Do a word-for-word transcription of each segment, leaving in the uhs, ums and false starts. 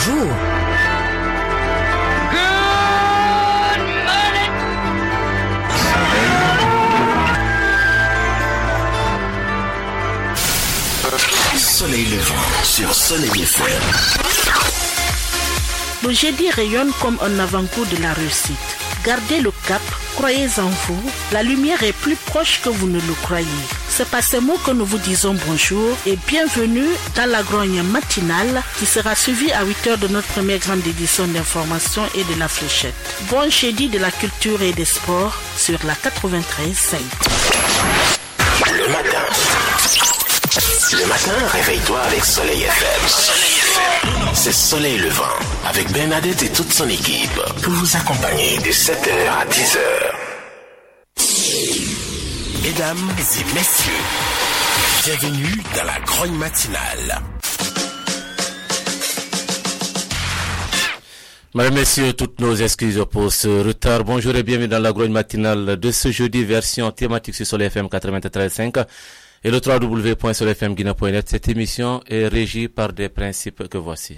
bonjour. Soleil levant sur Soleil F M. Le jeudi rayonne comme un avant-goût de la réussite. Gardez le cap, croyez en vous, la lumière est plus proche que vous ne le croyez. C'est par ces mots que nous vous disons bonjour et bienvenue dans la grogne matinale qui sera suivie à huit heures de notre première grande édition d'information et de la fléchette. Bon jeudi de la culture et des sports sur la quatre-vingt-treize cinq. Le matin. Le matin, réveille-toi avec Soleil F M. Soleil F M. C'est Soleil levant avec Bernadette et toute son équipe pour vous accompagner de sept heures à dix heures. Mesdames et messieurs, bienvenue dans la grogne matinale. Mesdames et messieurs, toutes nos excuses pour ce retard. Bonjour et bienvenue dans la grogne matinale de ce jeudi, version thématique sur Soleil F M quatre-vingt-treize cinq. Et le w w w point soleil f m guinée point net. Cette émission est régie par des principes que voici.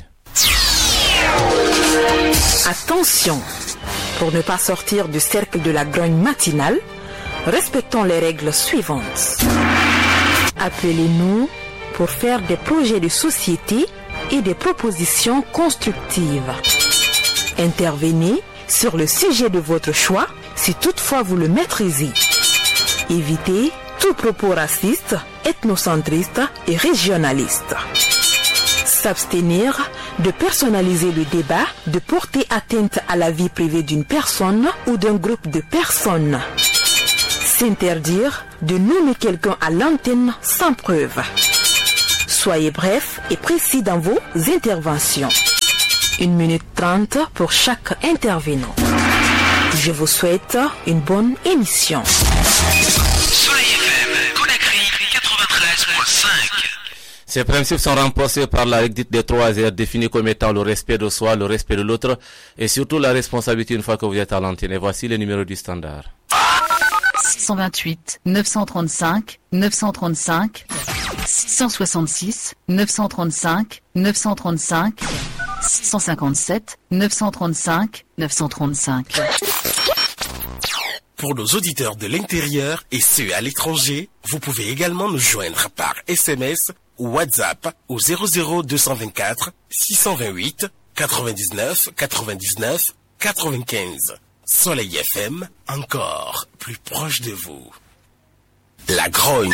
Attention, pour ne pas sortir du cercle de la grogne matinale, respectons les règles suivantes. Appelez-nous pour faire des projets de société et des propositions constructives. Intervenez sur le sujet de votre choix si toutefois vous le maîtrisez. Évitez tout propos raciste, ethnocentriste et régionaliste. S'abstenir de personnaliser le débat, de porter atteinte à la vie privée d'une personne ou d'un groupe de personnes. S'interdire de nommer quelqu'un à l'antenne sans preuve. Soyez bref et précis dans vos interventions. Une minute trente pour chaque intervenant. Je vous souhaite une bonne émission. Ces principes sont renforcés par la règle dite des trois R, définie comme étant le respect de soi, le respect de l'autre et surtout la responsabilité une fois que vous êtes à l'antenne. Et voici les numéros du standard. six cent vingt-huit, neuf cent trente-cinq, neuf cent trente-cinq, six cent soixante-six, neuf cent trente-cinq, neuf cent trente-cinq, six cent cinquante-sept, neuf cent trente-cinq, neuf cent trente-cinq. Pour nos auditeurs de l'intérieur et ceux à l'étranger, vous pouvez également nous joindre par S M S ou WhatsApp au zéro zéro deux cent vingt-quatre six cent vingt-huit quatre-vingt-dix-neuf quatre-vingt-dix-neuf quatre-vingt-quinze. Soleil F M, encore plus proche de vous. La grogne.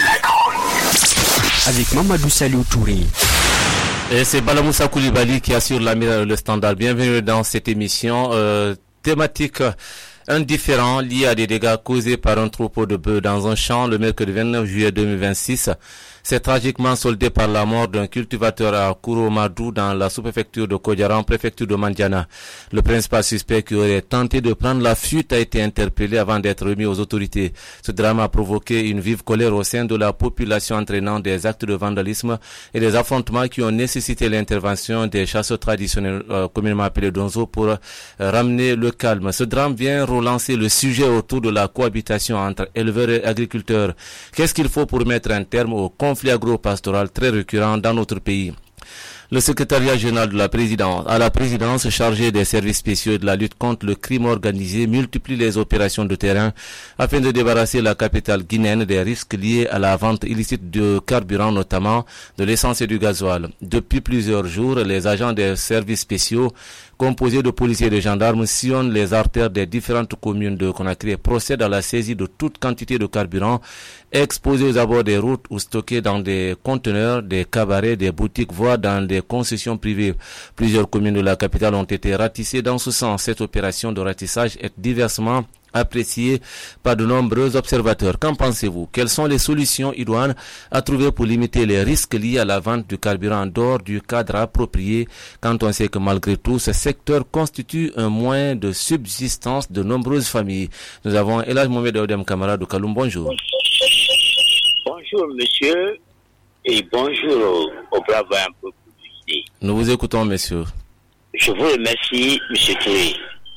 Avec Mamadou Salou Touré. Et c'est Balamoussa Koulibaly qui assure la, le standard. Bienvenue dans cette émission euh, thématique indifférent lié à des dégâts causés par un troupeau de bœufs dans un champ le mercredi vingt-neuf juillet deux mille vingt-six. C'est tragiquement soldé par la mort d'un cultivateur à Kouromadou dans la sous-préfecture de Kodjaran, préfecture de Mandiana. Le principal suspect qui aurait tenté de prendre la fuite a été interpellé avant d'être remis aux autorités. Ce drame a provoqué une vive colère au sein de la population entraînant des actes de vandalisme et des affrontements qui ont nécessité l'intervention des chasseurs traditionnels euh, communément appelés Donzo pour euh, ramener le calme. Ce drame vient relancer le sujet autour de la cohabitation entre éleveurs et agriculteurs. Qu'est-ce qu'il faut pour mettre un terme au conflit agro-pastoral très récurrent dans notre pays? Le secrétariat général de la présidence, à la présidence chargée des services spéciaux et de la lutte contre le crime organisé multiplie les opérations de terrain afin de débarrasser la capitale guinéenne des risques liés à la vente illicite de carburant, notamment de l'essence et du gasoil. Depuis plusieurs jours, les agents des services spéciaux composés de policiers et de gendarmes sillonnent les artères des différentes communes de Conakry et procèdent à la saisie de toute quantité de carburant exposé aux abords des routes ou stocké dans des conteneurs, des cabarets, des boutiques, voire dans des concessions privées. Plusieurs communes de la capitale ont été ratissées dans ce sens. Cette opération de ratissage est diversement appréciée par de nombreux observateurs. Qu'en pensez-vous? Quelles sont les solutions idoines à trouver pour limiter les risques liés à la vente du carburant en dehors du cadre approprié quand on sait que malgré tout, ce secteur constitue un moyen de subsistance de nombreuses familles? Nous avons Elhaj Mohamed Odem Kamara de Kaloum. Bonjour. Bonjour monsieur et bonjour au bravo un peu publicité. Nous vous écoutons monsieur. Je vous remercie monsieur Touré.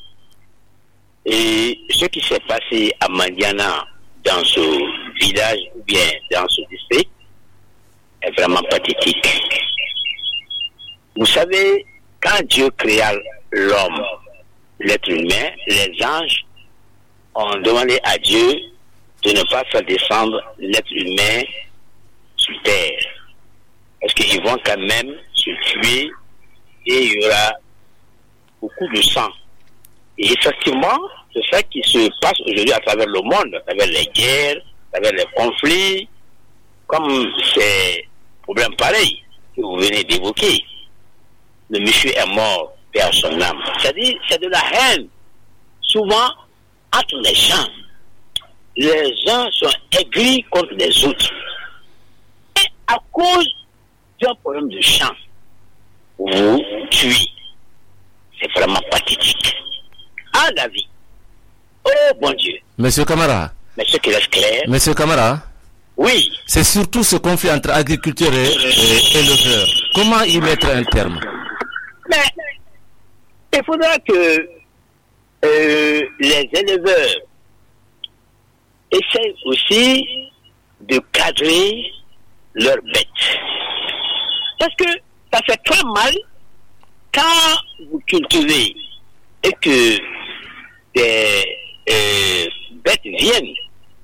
Et ce qui s'est passé à Mandiana, dans ce village ou bien dans ce district, est vraiment pathétique. Vous savez, quand Dieu créa l'homme, l'être humain, les anges ont demandé à Dieu de ne pas faire descendre l'être humain sur terre. Parce qu'ils vont quand même se tuer et il y aura beaucoup de sang. Et effectivement, c'est ça qui se passe aujourd'hui à travers le monde, à travers les guerres, à travers les conflits, comme ces problèmes pareils que vous venez d'évoquer. Le monsieur est mort, perd son âme. C'est-à-dire, c'est de la haine, souvent, entre les gens. Les uns sont aigris contre les autres. Et à cause d'un problème de champ, vous tuez. C'est vraiment pathétique. Ah, la vie. Oh, bon Dieu. Monsieur Camara. Monsieur qui laisse clair. Monsieur Camara. Oui. C'est surtout ce conflit entre agriculteurs et, et éleveurs. Comment y mettre un terme? Mais il faudra que euh, les éleveurs essayent aussi de cadrer leurs bêtes. Parce que ça fait très mal quand vous cultivez et que des euh, bêtes viennent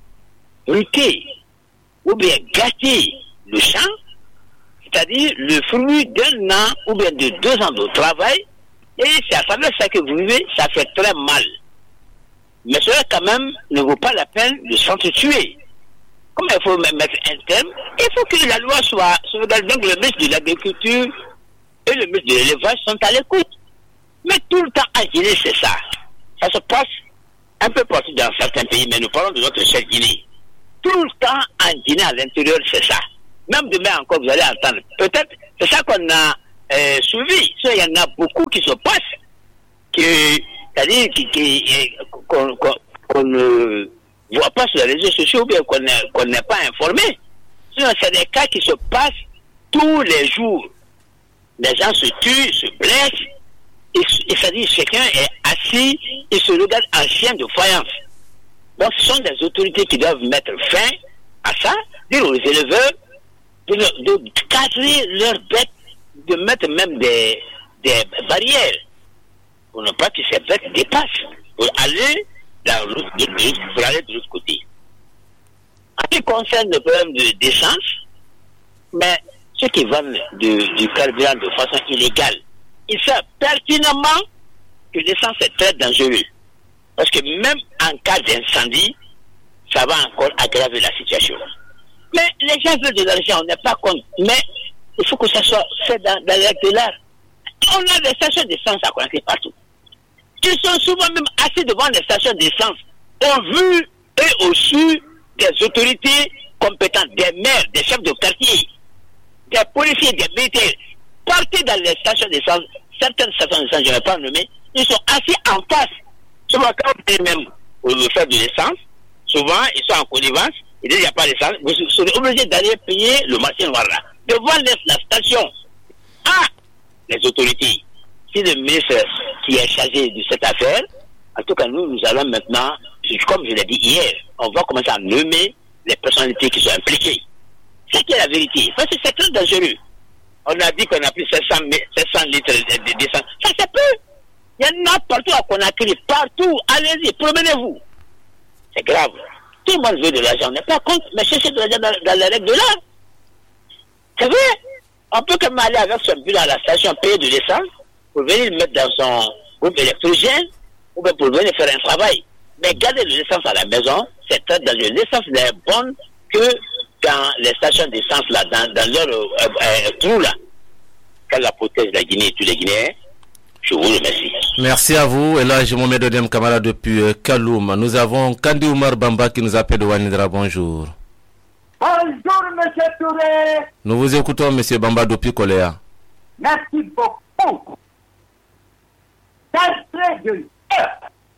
briquer ou bien gâter le champ, c'est-à-dire le fruit d'un an ou bien de deux ans de travail, et c'est à travers ça que vous vivez, ça fait très mal. Mais cela quand même ne vaut pas la peine de s'entretuer. Comme il faut mettre un terme, il faut que la loi soit sauvegardée. Donc le ministre de l'Agriculture et le ministre de l'Élevage sont à l'écoute. Mais tout le temps à Guinée, c'est ça. Ça se passe un peu partout dans certains pays, mais nous parlons de notre chère Guinée. Tout le temps en Guinée, à l'intérieur, c'est ça. Même demain encore, vous allez entendre. Peut-être, c'est ça qu'on a euh, suivi. Il y en a beaucoup qui se passent, qui, c'est-à-dire qui, qui, qu'on, qu'on, qu'on ne voit pas sur les réseaux sociaux, ou bien qu'on n'est, qu'on n'est pas informé. Sinon, c'est des cas qui se passent tous les jours. Les gens se tuent, se blessent, et, et c'est-à-dire chacun est assis et se regarde en chien de faïence. Donc, ce sont des autorités qui doivent mettre fin à ça, dire aux éleveurs de, de cadrer leurs bêtes, de mettre même des, des barrières pour ne pas que ces bêtes dépassent, pour aller, dans le, de, de, pour aller de l'autre côté. En ce qui concerne le problème de d'essence, mais ceux qui vendent de, du carburant de façon illégale, ils savent pertinemment que l'essence est très dangereuse. Parce que même en cas d'incendie, ça va encore aggraver la situation. Mais les gens veulent de l'argent, on n'est pas contre. Mais il faut que ça soit fait dans, dans les règles de l'art. On a des stations d'essence à Conakry partout. Ils sont souvent même assis devant les stations d'essence, au vu et au su des autorités compétentes, des maires, des chefs de quartier, des policiers, des militaires. Partez dans les stations d'essence, certaines stations d'essence, je ne vais pas nommer, ils sont assis en face. Souvent, quand vous payez même pour faire de l'essence, souvent, ils sont en connivence, ils disent qu'il n'y a pas d'essence, vous serez obligé d'aller payer le marché noir là. Devant la station, ah, les autorités, si le ministre qui est chargé de cette affaire, en tout cas, nous, nous allons maintenant, comme je l'ai dit hier, on va commencer à nommer les personnalités qui sont impliquées. C'est qui est la vérité. Parce que c'est très dangereux. On a dit qu'on a pris sept cents litres d'essence. Ça, c'est peu. Il y en a partout à Conakry, partout. Allez-y, promenez-vous. C'est grave. Tout le monde veut de l'argent. On n'est pas contre, mais cherchez de l'argent dans, dans les règles de l'art. C'est vrai. On peut quand même aller avec son but à la station, payer de l'essence, pour venir le mettre dans son groupe électrogène, ou bien pour venir faire un travail. Mais garder de l'essence à la maison, c'est très dangereux. L'essence n'est bonne que dans les stations d'essence, là, dans, dans leur euh, euh, trou, là. Quand la protège la Guinée et tous les Guinéens, je vous remercie. Merci à vous. Et là, je m'en mets de Dem Kamara depuis euh, Kaloum. Nous avons Kandi Oumar Bamba qui nous appelle de Wanidra. Bonjour. Bonjour, monsieur Touré. Nous vous écoutons, monsieur Bamba, depuis Coléa. Merci beaucoup. D'entrée de jeu,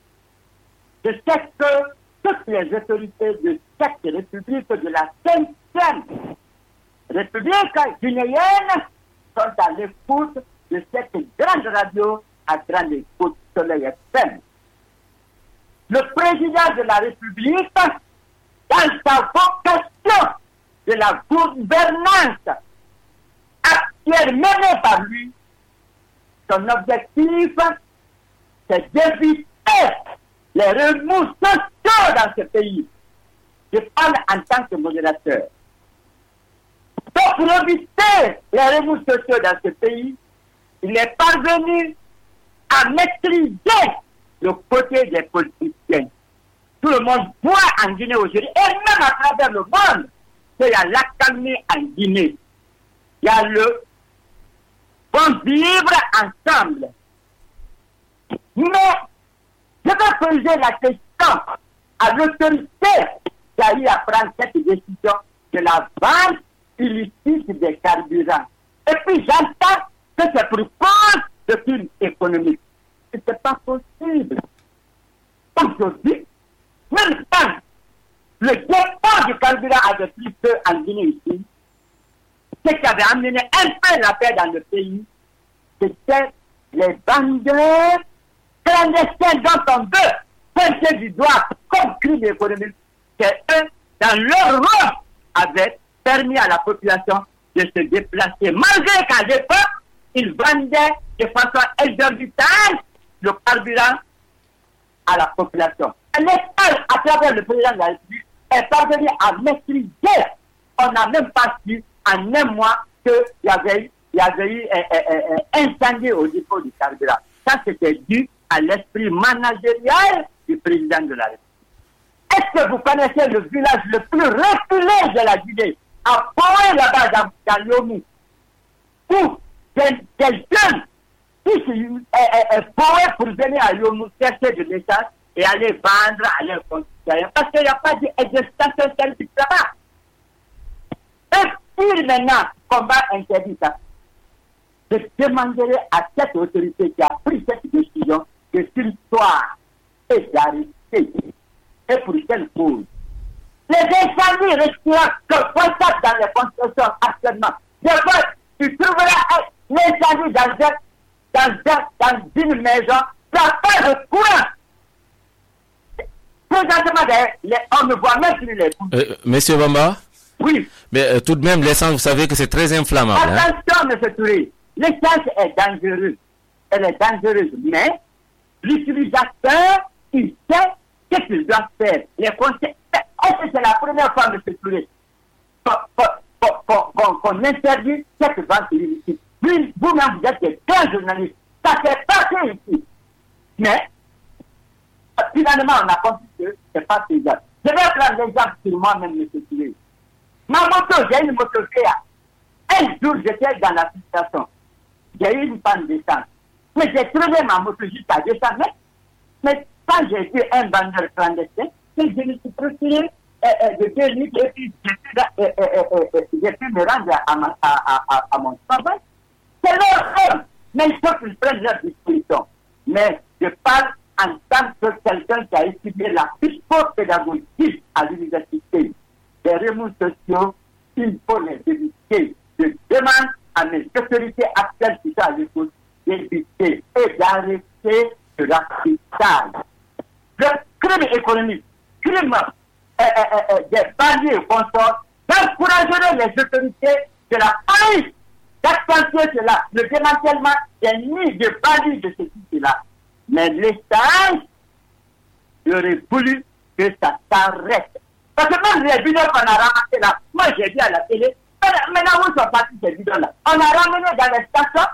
je sais que toutes les autorités de cette république de la cinquième république guinéenne sont à l'écoute de cette grande radio à grande écoute Soleil F M. Le président de la République, dans sa vocation de la gouvernance actuelle menée par lui, son objectif, c'est d'éviter les remous sociaux dans ce pays. Je parle en tant que modérateur. Donc, pour éviter les remous sociaux dans ce pays, il est parvenu à maîtriser le côté des politiciens. Tout le monde voit en Guinée aujourd'hui, et même à travers le monde, qu'il y a l'accalmie en Guinée. Il y a le bon vivre ensemble. Mais je vais poser la question à l'autorité qui a eu à prendre cette décision de la vente illicite des carburants. Et puis j'entends que c'est pour cause de crime économique. Ce n'est pas possible. Aujourd'hui, même quand le dépôt du carburant avait pris peu en Guinée ici, ce qui avait amené un peu la paix dans le pays, c'était les vendeurs clandestins dont on veut pointer du doigt comme crime économique, que eux, dans leur rôle, avaient permis à la population de se déplacer. Malgré qu'à l'époque, ils vendaient de façon exorbitante le carburant à la population. L'État, à travers le président de la République, est parvenu à maîtriser. On n'a même pas su en un mois qu'il y avait eu, il y avait eu euh, euh, euh, incendie au dépôt du carburant. Ça, c'était dû à l'esprit managérial du président de la République. Est-ce que vous connaissez le village le plus reculé de la Guinée, à Poé, là-bas, dans, dans l'Omu, où des, des jeunes qui se Poé pour venir à l'Omu chercher de l'essence et aller vendre à leurs concitoyens, parce qu'il n'y a pas de station service là-bas. Et puis maintenant, combat interdit ça. Je demanderai à cette autorité qui a pris cette décision que s'il soit et d'arrêter. Et pour quelle cause? Les incendies respirants que constatent dans les constructions actuellement. Des fois, tu trouveras l'incendie dans, un, dans, un, dans une maison, ça pas de courant. Présentement, les, on ne voit même plus les coups. Euh, Monsieur Bamba? Oui. Mais euh, tout de même, l'essence, vous savez que c'est très inflammable. Attention, hein? M. Touré. L'essence est dangereuse. Elle est dangereuse. Mais l'utilisateur, il sait ce qu'il doit faire. Les conseils. Est-ce que c'est la première fois, M. Touré, qu'on interdit cette vente illicite? Vous-même, vous êtes des grands journalistes. Ça fait passer ici. Mais, finalement, on a compris que ce n'est pas faisable. Je vais prendre l'exemple sur moi-même, M. Touré. Ma moto, j'ai une moto Créa. Un jour, j'étais dans la situation. J'ai eu une panne d'essence. Mais j'ai trouvé ma moto juste à deux cents mètres. Mais quand j'ai vu un vendeur clandestin, je me suis procuré euh, euh, de deux litres et puis j'ai pu, euh, euh, euh, euh, j'ai pu me rendre à, ma, à, à, à mon travail. C'est leur rôle. Mais il faut qu'ils prennent leur disposition. Mais je parle en tant que quelqu'un qui a étudié la psychopédagogie à l'université. Les remous sociaux, il faut les éviter. Je demande à mes autorités actuelles qui sont à l'écoute d'éviter et d'arrêter ce raffichage. Le crime économique, crime euh, euh, euh, des banlieues consorts, d'encourager les autorités de la police d'accentuer cela, le démantèlement des nids de banlieues de ce type-là. Mais l'État aurait voulu que ça s'arrête. Parce que même les bidons qu'on a ramassés là, moi j'ai dit à la télé, maintenant où sont partis ces bidons-là? On a ramené dans les stations,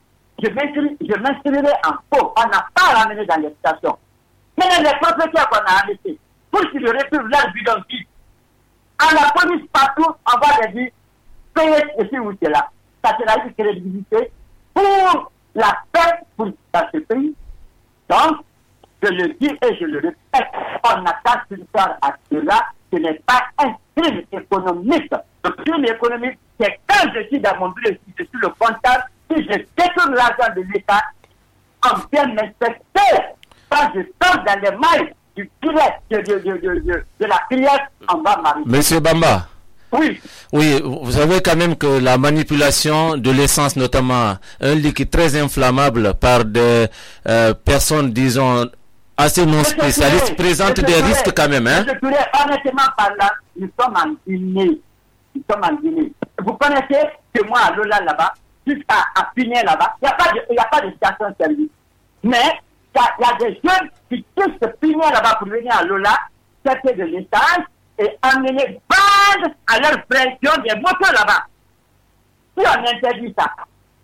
je m'inscrirai en faux, on n'a pas ramené dans les stations. Maintenant les propriétaires qu'on a arrêtés, pour qu'ils retrouvent leurs bidons vides, à la police partout, on va leur dire, payez ceci ou cela. Ça sera une crédibilité pour la paix pour, dans ce pays. Donc, je le dis et je le répète, on attaque une histoire à cela. Ce n'est pas un crime économique. Le crime économique, c'est quand je suis dans mon bureau, si je suis le comptable, si je détourne l'argent de l'État, on vient m'inspecter. Quand je tombe dans les mailles du filet de, de, de, de, de, de la prière, on va m'arrêter. Monsieur Bamba. Oui. Oui, vous savez quand même que la manipulation de l'essence, notamment un liquide très inflammable par des euh, personnes, disons, assez non spécialistes, présente des risques quand même. Hein? Je dirais, honnêtement parlant, nous sommes en Guinée. Nous sommes en Guinée. Vous connaissez que moi, à Lola, là-bas, jusqu'à à finir là-bas. Il n'y a pas de, il y a pas de station-service. Mais il y, y a des jeunes qui tous se finir là-bas pour venir à Lola, chercher de l'essence et amener, vendre à leur pression des motos là-bas. Si on interdit ça,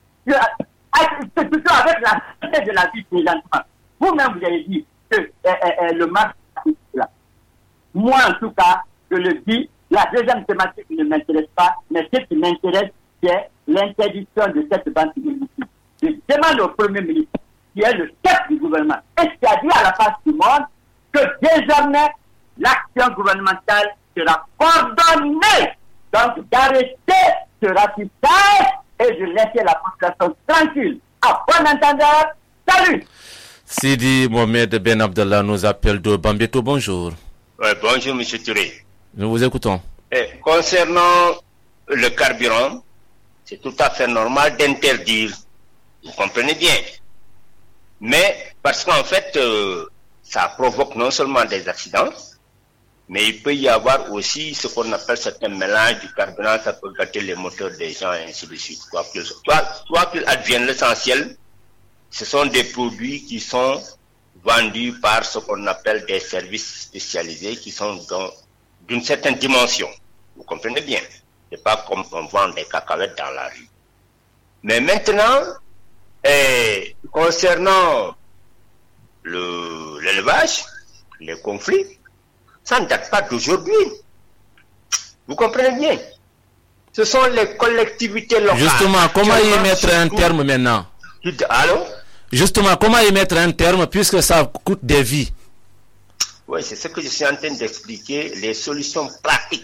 c'est plutôt avec la santé de la vie présentement. Vous-même, vous avez dit que euh, euh, le marché est là. Moi, en tout cas, je le dis, la deuxième thématique ne m'intéresse pas, mais ce qui m'intéresse, c'est l'interdiction de cette banque illicite. Je demande au Premier ministre, qui est le chef du gouvernement, et qui a dit à la face du monde que désormais, l'action gouvernementale sera coordonnée. Donc, d'arrêter ce ratissage et de laisser la population tranquille. À bon entendeur, salut! Sidi Mohamed Ben Abdallah nous appelle de Bambeto, bonjour. Ouais, bonjour, M. Touré. Nous vous écoutons. Et concernant le carburant, c'est tout à fait normal d'interdire. Vous comprenez bien. Mais, parce qu'en fait, euh, ça provoque non seulement des accidents, mais il peut y avoir aussi ce qu'on appelle certains mélanges du carburant, ça peut gâter les moteurs des gens et ainsi de suite. Quoi qu'il quoi qu'il advienne, l'essentiel, ce sont des produits qui sont vendus par ce qu'on appelle des services spécialisés qui sont dans, d'une certaine dimension. Vous comprenez bien. C'est pas comme on vend des cacahuètes dans la rue. Mais maintenant, eh, concernant le, l'élevage, les conflits, ça ne date pas d'aujourd'hui. Vous comprenez bien. Ce sont les collectivités locales. Justement, comment y mettre un terme maintenant? Allô? Justement, comment y mettre un terme puisque ça coûte des vies? Oui, c'est ce que je suis en train d'expliquer, les solutions pratiques.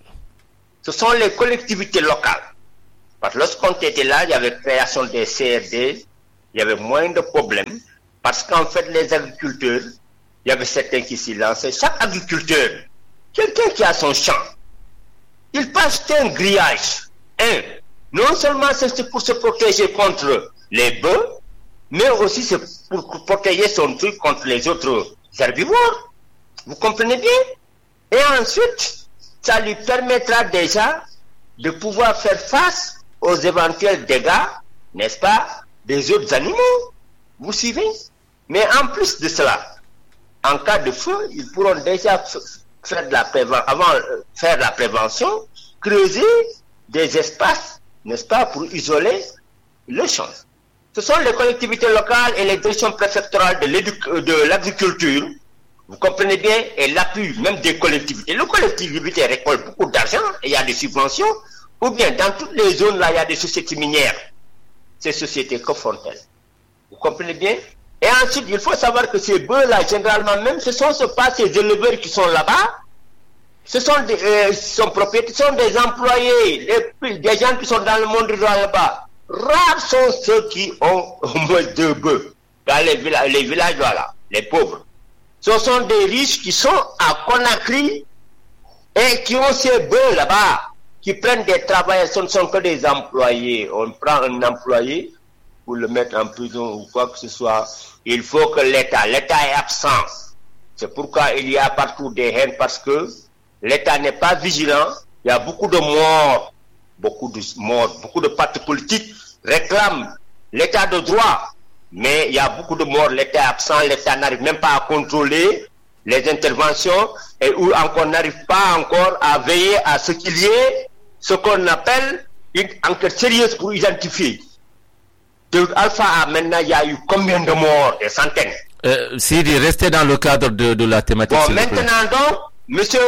Ce sont les collectivités locales. Parce que lorsqu'on était là, il y avait création des C R D, il y avait moins de problèmes. Parce qu'en fait, les agriculteurs, il y avait certains qui s'y lançaient. Chaque agriculteur, quelqu'un qui a son champ, il passe un grillage. Un, non seulement c'est pour se protéger contre les bœufs, mais aussi c'est pour protéger son truc contre les autres herbivores. Vous comprenez bien? Et ensuite, ça lui permettra déjà de pouvoir faire face aux éventuels dégâts, n'est-ce pas, des autres animaux. Vous suivez? Mais en plus de cela, en cas de feu, ils pourront déjà faire de la prévention, avant euh, faire de la prévention, creuser des espaces, n'est-ce pas, pour isoler le champ. Ce sont les collectivités locales et les directions préfectorales de, de l'agriculture, vous comprenez bien, et l'appui même des collectivités. Les collectivités récoltent beaucoup d'argent et il y a des subventions, ou bien dans toutes les zones là, il y a des sociétés minières. Ces sociétés, que font-elles? Vous comprenez bien? Et ensuite, il faut savoir que ces bœufs-là, généralement même, ce sont, ce pas ces éleveurs qui sont là-bas, ce sont des euh, sont propriétaires, ce sont des employés, les, des gens qui sont dans le monde rural là-bas. Rares sont ceux qui ont au moins deux bœufs dans les villages, les villages voilà, les pauvres. Ce sont des riches qui sont à Conakry et qui ont ces bœufs là-bas, qui prennent des travailleurs, ce ne sont que des employés. On prend un employé pour le mettre en prison ou quoi que ce soit. Il faut que l'État, l'État est absent. C'est pourquoi il y a partout des haines, parce que l'État n'est pas vigilant. Il y a beaucoup de morts, beaucoup de morts, beaucoup de partis politiques réclament l'État de droit. Mais il y a beaucoup de morts, l'État est absent, l'État n'arrive même pas à contrôler les interventions et où encore n'arrive pas encore à veiller à ce qu'il y ait ce qu'on appelle une enquête sérieuse pour identifier. De Alpha à maintenant, il y a eu combien de morts? Des centaines. Euh, Sidi, restez dans le cadre de, de la thématique. Bon, maintenant donc, Monsieur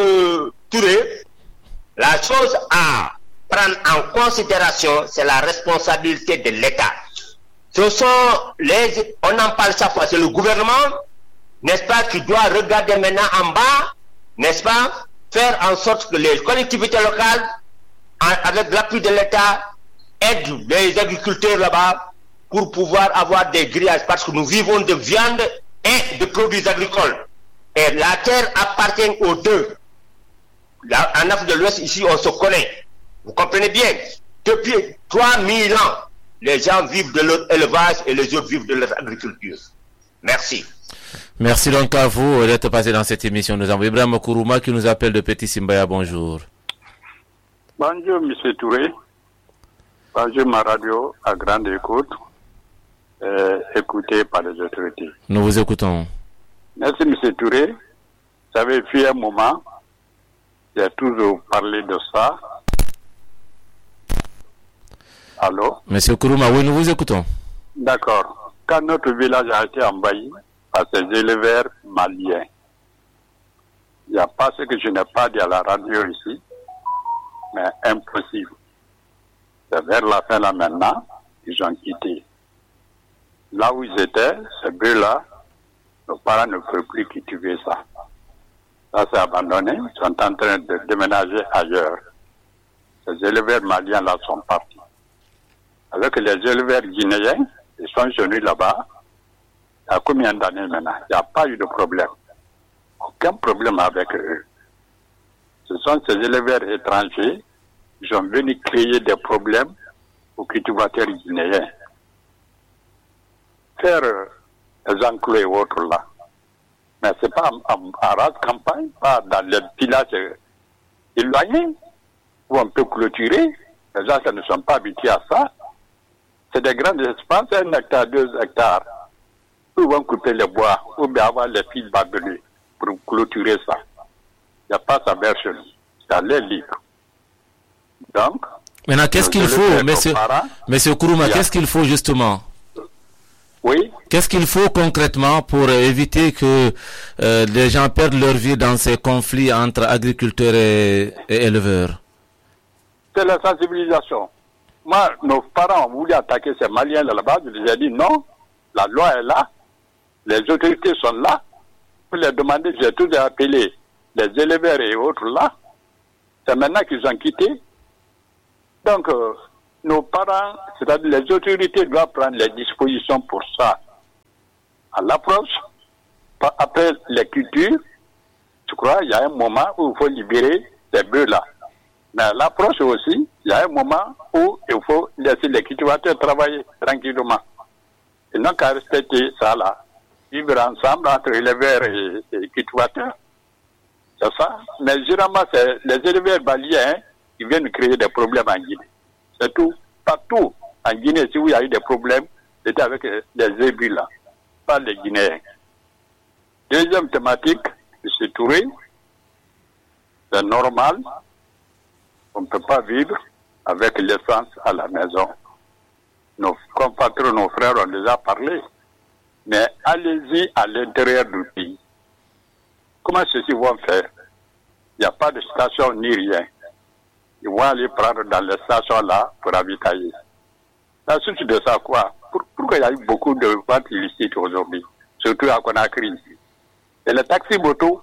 Touré, la chose à prendre en considération, c'est la responsabilité de l'État. Ce sont les, on en parle chaque fois, c'est le gouvernement, n'est-ce pas, qui doit regarder maintenant en bas, n'est-ce pas, faire en sorte que les collectivités locales, avec l'appui de l'État, aident les agriculteurs là-bas pour pouvoir avoir des grillages, parce que nous vivons de viande et de produits agricoles. Et la terre appartient aux deux. Là, en Afrique de l'Ouest, ici, on se connaît. Vous comprenez bien. Depuis trois mille ans, les gens vivent de leur élevage et les autres vivent de leur agriculture. Merci. Merci donc à vous d'être passé dans cette émission. Nous avons Ibrahim Kourouma qui nous appelle de Petit Simbaya. Bonjour. Bonjour, M. Touré. Bonjour, ma radio à grande écoute, euh, écoutée par les autorités. Nous vous écoutons. Merci, M. Touré. Vous savez, depuis un moment, j'ai toujours parlé de ça. Allô? Monsieur Kourouma, oui, nous vous écoutons. D'accord. Quand notre village a été envahi par ces éleveurs maliens, il n'y a pas ce que je n'ai pas dit à la radio ici, mais impossible. C'est vers la fin là maintenant, ils ont quitté. Là où ils étaient, ces bœufs-là, nos parents ne peuvent plus cultiver ça. Ça c'est abandonné, ils sont en train de déménager ailleurs. Ces éleveurs maliens-là sont partis. Avec les éleveurs guinéens, ils sont venus là-bas. Il y a combien d'années maintenant? Il n'y a pas eu de problème. Aucun problème avec eux. Ce sont ces éleveurs étrangers qui sont venus créer des problèmes aux cultivateurs guinéens. Faire euh, des enclos et autres là. Mais ce n'est pas en, en, en race campagne, pas dans les villages éloignés où on peut clôturer. Les gens ne sont pas habitués à ça. C'est des grands espaces, un hectare, deux hectares, où ils vont couper les bois, ou bien avoir les fils barbelés pour clôturer ça. Il n'y a pas ça vers chez nous. C'est à l'air libre. Donc, maintenant, qu'est-ce qu'il faut, monsieur, parents, monsieur Kourouma, qu'est-ce qu'il faut justement? Oui. Qu'est-ce qu'il faut concrètement pour éviter que euh, les gens perdent leur vie dans ces conflits entre agriculteurs et, et éleveurs? C'est la sensibilisation. Moi, nos parents ont voulu attaquer ces Maliens là-bas. Je les ai dit non, la loi est là, les autorités sont là. Pour les demander, j'ai tous appelé les éleveurs et autres là. C'est maintenant qu'ils ont quitté. Donc, euh, nos parents, c'est-à-dire les autorités doivent prendre les dispositions pour ça. À l'approche, après les cultures, je crois, il y a un moment où il faut libérer ces bœufs-là. Mais à l'approche aussi, il y a un moment où il faut laisser les cultivateurs travailler tranquillement. Ils n'ont qu'à respecter ça là. Vivre ensemble entre éleveurs et, et cultivateurs. C'est ça. Mais généralement, c'est les éleveurs maliens qui viennent créer des problèmes en Guinée. C'est tout. Partout en Guinée, si il y a eu des problèmes, c'était avec les ébus là, pas les Guinéens. Deuxième thématique, M. Touré, c'est normal. On ne peut pas vivre avec l'essence à la maison. Nos compatriotes, nos frères ont déjà parlé. Mais allez-y à l'intérieur du pays. Comment ceux-ci vont faire? Il n'y a pas de station ni rien. Ils vont aller prendre dans les stations là pour ravitailler. La suite de ça, quoi? Pour, pourquoi il y a eu beaucoup de ventes illicites aujourd'hui? Surtout à Conakry. Et les taxis motos,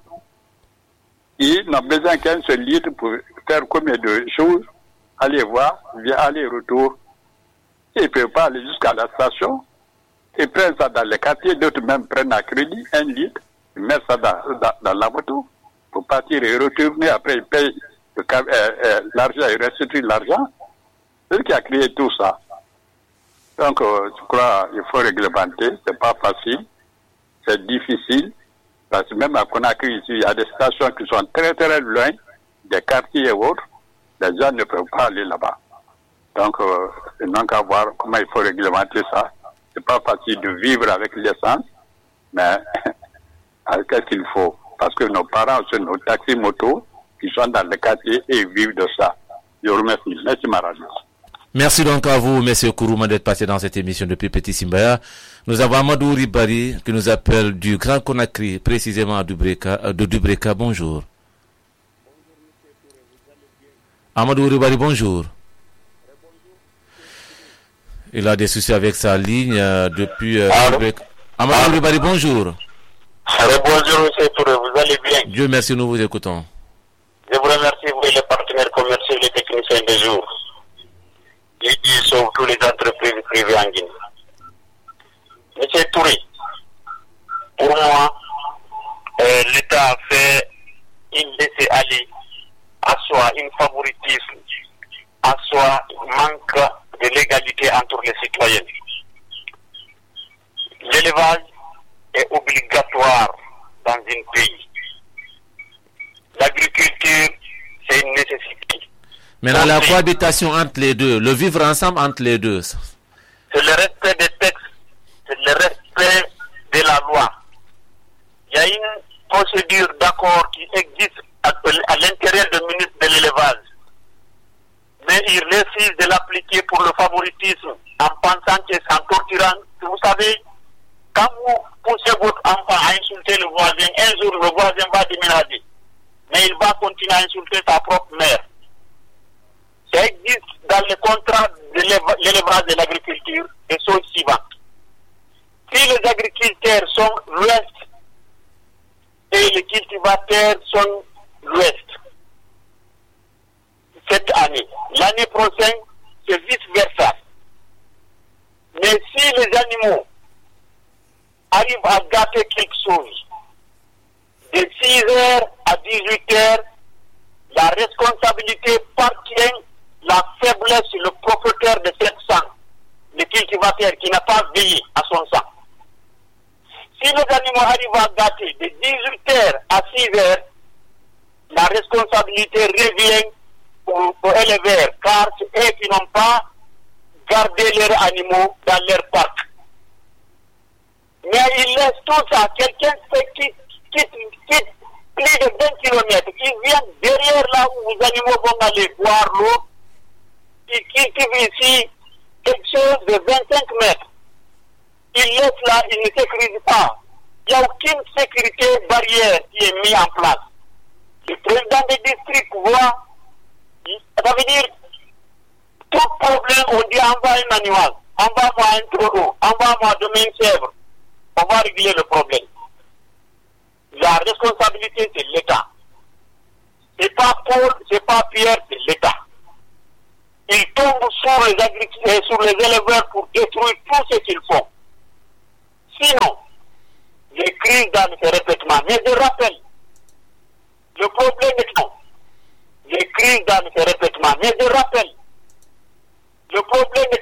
ils n'ont besoin qu'un seul litre pour faire combien de choses, aller voir, via aller-retour. Ils ne peuvent pas aller jusqu'à la station. Ils prennent ça dans les quartiers, d'autres même prennent à crédit un litre, ils mettent ça dans, dans, dans la moto pour partir et retourner. Après, ils payent le, euh, euh, l'argent et restituent l'argent. C'est ce qui a créé tout ça. Donc, euh, je crois qu'il faut réglementer. C'est pas facile. C'est difficile. Parce que même à Conakry, ici, il y a des stations qui sont très très loin des quartiers et autres. Les gens ne peuvent pas aller là-bas. Donc, euh, il manque à voir comment il faut réglementer ça. C'est pas facile de vivre avec l'essence, mais qu'est-ce qu'il faut? Parce que nos parents sont nos taxis motos qui sont dans les quartiers et vivent de ça. Je vous remercie. Merci, ma radio. Merci donc à vous, M. Kourouma, d'être passé dans cette émission depuis Petit Simbaya. Nous avons Amadou Ribari qui nous appelle du Grand Conakry, précisément de Dubreka. De Dubreka. Bonjour. Amadou Ribari, bonjour. Il a des soucis avec sa ligne euh, depuis... Euh, Amadou Ribari, bonjour. Alors, bonjour, M. Touré, vous allez bien? Dieu merci, nous vous écoutons. Je vous remercie, vous et les partenaires commerciaux et les techniciens de jour. Et ils sauvent toutes les entreprises privées en Guinée. M. Touré, pour moi, euh, l'État a fait une laisser-aller, à soi une favoritisme, à soi manque de l'égalité entre les citoyens. L'élevage est obligatoire dans un pays. L'agriculture, c'est une nécessité. Maintenant, la cohabitation entre les deux, le vivre ensemble entre les deux. C'est le respect des textes, c'est le respect de la loi. Il y a une procédure d'accord qui existe à, à l'intérieur du ministre de l'élevage. Mais il refuse de l'appliquer pour le favoritisme en pensant que c'est en torturant. Vous savez, quand vous poussez votre enfant à insulter le voisin, un jour le voisin va déménager. Mais il va continuer à insulter sa propre mère. Ça existe dans le contrat de l'élevage de l'agriculture et chose suivante. Si les agriculteurs sont l'ouest et les cultivateurs sont l'ouest, cette année, l'année prochaine, c'est vice-versa. Mais si les animaux arrivent à gâter quelque chose, de six heures à dix-huit heures, la responsabilité appartient la faiblesse sur le propriétaire de cette sang, le cultivateur qui n'a pas veillé à son sang. Si les animaux arrivent à gâter de dix-huit heures à six heures, la responsabilité revient aux, aux éleveurs, car c'est eux qui n'ont pas gardé leurs animaux dans leur parc. Mais ils laissent tout ça. Quelqu'un qui quitte, quitte, quitte plus de vingt kilomètres. Ils viennent derrière là où les animaux vont aller boire l'eau. Ils cultivent ici quelque chose de vingt-cinq mètres. Ils laissent là, ils ne sécurisent pas. Il n'y a aucune sécurité barrière qui est mise en place. Le président des districts voit, ça veut dire, tout problème, on dit envoie un animal, envoie-moi un taureau, envoie-moi demain une chèvre. On va régler le problème. La responsabilité, c'est l'État. C'est pas Paul, c'est pas Pierre, c'est l'État. Ils tombent sur les agriculteurs, sur les éleveurs pour détruire tout ce qu'ils font. Sinon, les crises dans ce répétement. Mais je rappelle, le problème est non. Les crises dans ce répétement. Mais je rappelle, le problème